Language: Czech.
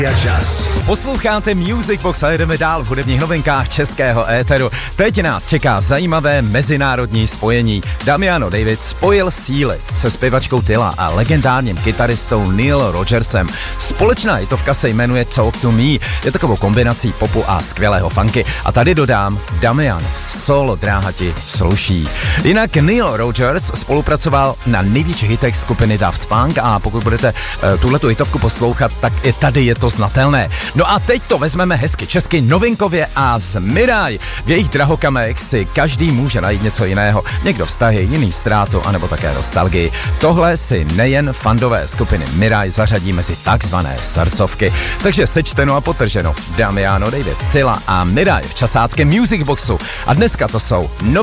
Čas. Posloucháte Music Box a jdeme dál v hudebních novinkách českého éteru. Teď nás čeká zajímavé mezinárodní spojení. Damiano David spojil síly se zpěvačkou Tyla a legendárním kytaristou Neil Rogersem. Společná hitovka se jmenuje Talk to Me. Je takovou kombinací popu a skvělého funky. A tady dodám, Damian, solo dráha ti sluší. Jinak Neil Rogers spolupracoval na největších hitech skupiny Daft Punk a pokud budete tuhletu hitovku poslouchat, tak i tady je to znatelné. No a teď to vezmeme hezky česky, novinkově a z Miraj. V jejich drahokamech si každý může najít něco jiného. Někdo vztahy, jiný ztrátu, anebo také nostalgii. Tohle si nejen fandové skupiny Miraj zařadí mezi takzvané srdcovky. Takže sečteno a potrženo. Damiano David, Tyla a Miraj v časáckém Music Boxu. A dneska to jsou